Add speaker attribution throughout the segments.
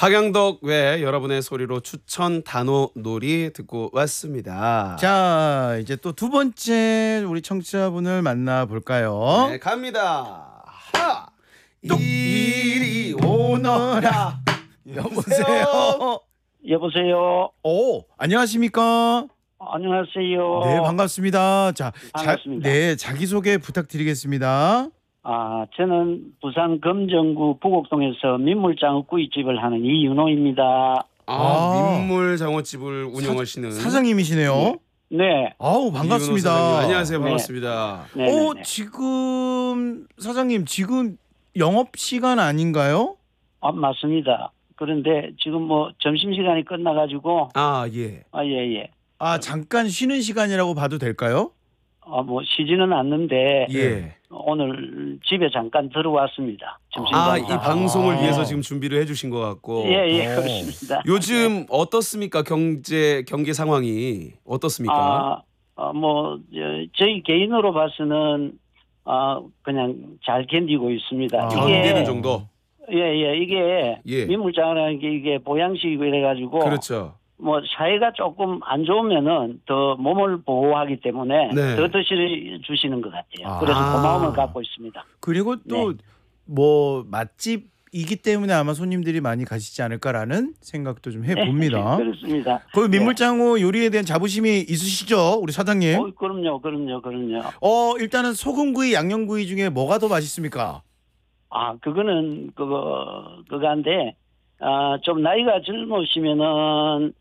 Speaker 1: 박양덕 외 여러분의 소리로 추천 단어 놀이 듣고 왔습니다.
Speaker 2: 자, 이제 또 두 번째 우리 청취자분을 만나볼까요?
Speaker 1: 네, 갑니다. 하!
Speaker 2: 이리 오너라. 여보세요.
Speaker 3: 여보세요.
Speaker 2: 오, 안녕하십니까?
Speaker 3: 안녕하세요.
Speaker 2: 네, 반갑습니다. 자,
Speaker 3: 반갑습니다.
Speaker 2: 네, 자기소개 부탁드리겠습니다.
Speaker 3: 저는 부산 금정구 부곡동에서 민물장어구이집을 하는 이윤호입니다.
Speaker 1: 민물 장어집을 운영하시는
Speaker 2: 사장님이시네요.
Speaker 3: 네.
Speaker 2: 아우,
Speaker 1: 이윤호
Speaker 2: 반갑습니다.
Speaker 1: 사장님. 안녕하세요.
Speaker 3: 네.
Speaker 1: 반갑습니다.
Speaker 3: 네.
Speaker 2: 지금 사장님 지금 영업 시간 아닌가요?
Speaker 3: 맞습니다. 그런데 지금 뭐 점심시간이 끝나가지고,
Speaker 1: 예.
Speaker 3: 예.
Speaker 2: 잠깐 쉬는 시간이라고 봐도 될까요?
Speaker 3: 뭐 쉬지는 않는데,
Speaker 1: 예.
Speaker 3: 오늘 집에 잠깐 들어왔습니다. 점심시간.
Speaker 1: 이 방송을 위해서 지금 준비를 해주신 것 같고.
Speaker 3: 예, 그렇습니다.
Speaker 1: 요즘 어떻습니까? 경기 상황이 어떻습니까?
Speaker 3: 저희 개인으로 봐서는, 그냥 잘 견디고 있습니다.
Speaker 1: 견디는 정도.
Speaker 3: 이게
Speaker 1: 예.
Speaker 3: 민물장어라는 게 이게 보양식이고 이래가지고
Speaker 1: 그렇죠.
Speaker 3: 뭐 사이가 조금 안 좋으면은 더 몸을 보호하기 때문에
Speaker 1: 네.
Speaker 3: 더 드셔주시는 것 같아요. 그래서 고마움을 갖고 있습니다.
Speaker 2: 그리고 또 뭐 맛집이기 때문에 아마 손님들이 많이 가시지 않을까라는 생각도 좀 해봅니다.
Speaker 3: 그렇습니다.
Speaker 2: 그 민물장어 요리에 대한 자부심이 있으시죠, 우리 사장님?
Speaker 3: 그럼요.
Speaker 2: 일단은 소금구이, 양념구이 중에 뭐가 더 맛있습니까?
Speaker 3: 그거는 그거인데 좀 나이가 젊으시면은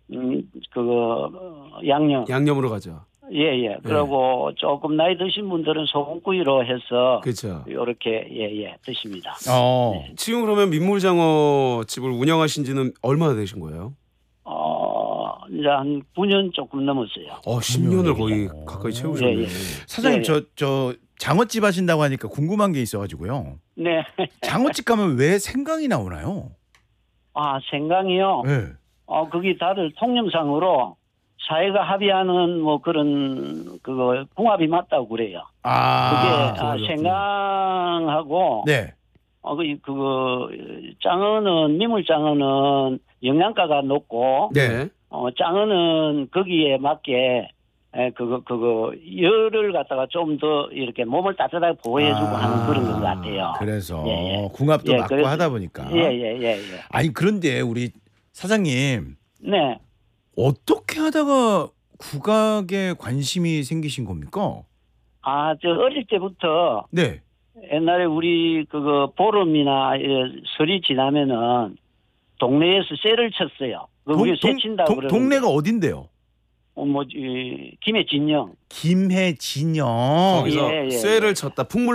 Speaker 1: 양념으로 가죠.
Speaker 3: 예. 그리고 조금 나이 드신 분들은 소금구이로 해서
Speaker 1: 그렇죠.
Speaker 3: 이렇게 드십니다. 네.
Speaker 1: 지금 그러면 민물장어 집을 운영하신 지는 얼마나 되신 거예요?
Speaker 3: 이제 한 9년 조금 넘었어요.
Speaker 1: 10년을 거의 가까이 채우셨네요.
Speaker 3: 예.
Speaker 2: 사장님,
Speaker 3: 예.
Speaker 2: 저 장어집 하신다고 하니까 궁금한 게 있어가지고요.
Speaker 3: 네.
Speaker 2: 장어집 가면 왜 생강이 나오나요?
Speaker 3: 생강이요?
Speaker 2: 네.
Speaker 3: 거기 다들 통념상으로 사회가 합의하는 뭐 그런 궁합이 맞다고 그래요. 그게 생강하고
Speaker 2: 네.
Speaker 3: 장어는 민물장어는 영양가가 높고
Speaker 1: 네.
Speaker 3: 장어는 거기에 맞게 열을 갖다가 좀 더 이렇게 몸을 따뜻하게 보호해주고 하는 그런 것 같아요.
Speaker 2: 그래서
Speaker 3: 예.
Speaker 2: 궁합도 맞고
Speaker 3: 그래서,
Speaker 2: 하다 보니까.
Speaker 3: 예.
Speaker 2: 아니 그런데 우리 사장님
Speaker 3: 네.
Speaker 2: 어떻게 하다가 국악에 관심이 생기신 겁니까?
Speaker 3: 저 어릴 때부터
Speaker 2: 네.
Speaker 3: 옛날에 우리 보름이나 설이 지나면은 동네에서 쇠를 쳤어요. 우리 쇠 친다고 그러는데.
Speaker 2: 동네가 어딘데요?
Speaker 3: 김해진영.
Speaker 2: 김해진영.
Speaker 1: 거기서
Speaker 3: 예.
Speaker 1: 쇠를 쳤다. 풍물